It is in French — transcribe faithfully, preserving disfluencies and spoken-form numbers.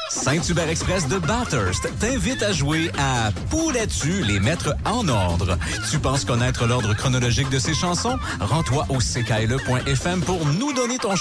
Saint-Hubert Express de Bathurst t'invite à jouer à Poulet-tu, les mettre en ordre. Tu penses connaître l'ordre chronologique de ces chansons? Rends-toi au c k l e point f m pour nous donner ton